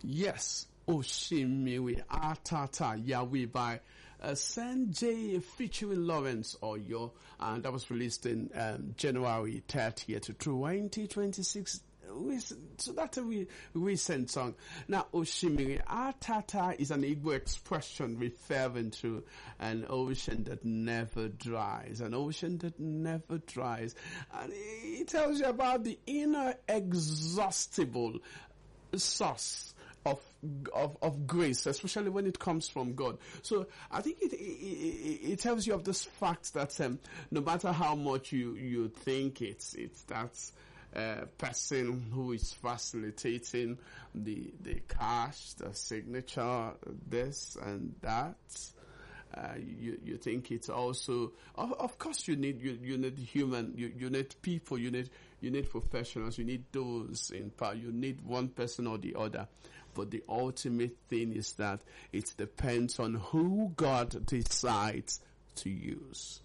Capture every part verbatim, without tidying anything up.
Yes, Oshimiwe Atata Yahweh by uh, Sanjay featuring Lawrence Oyo, and that was released in um, January thirtieth, twenty twenty-six. So that's a re- recent song. Now, Oshimiri Atata is an Igbo expression referring to an ocean that never dries, an ocean that never dries. And it tells you about the inexhaustible source of of of grace, especially when it comes from God. So I think it it, it, it tells you of this fact that um, no matter how much you you think it's it's that's uh, person who is facilitating the the cash, the signature, this and that. Uh, you, you think it's also, of, of course you need, you, you need human, you, you need people, you need, you need professionals, you need those in power, you need one person or the other. But the ultimate thing is that it depends on who God decides to use.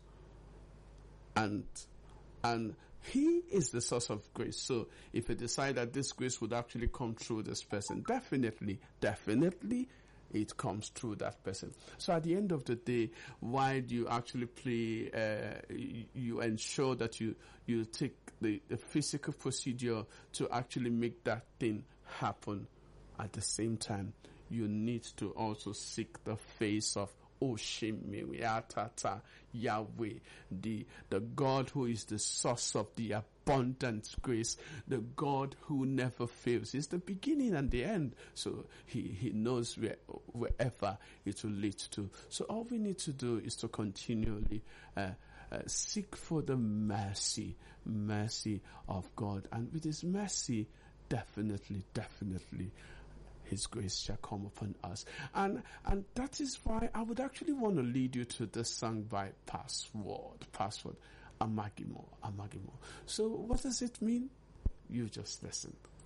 And, and He is the source of grace. So if He decide that this grace would actually come through this person, definitely, definitely, it comes through that person. So at the end of the day, why do you actually play, uh, you, you ensure that you, you take the, the physical procedure to actually make that thing happen? At the same time, you need to also seek the face of Oshimiri Atata Yahweh, the, the God who is the source of the abundant grace, the God who never fails. He's the beginning and the end. So he, he knows where, wherever it will lead to. So all we need to do is to continually, uh, uh, seek for the mercy, mercy of God. And with His mercy, definitely, definitely, His grace shall come upon us. And, and that is why I would actually want to lead you to this song by Password. Password. Amagimo. Amagimo. So what does it mean? You just listen.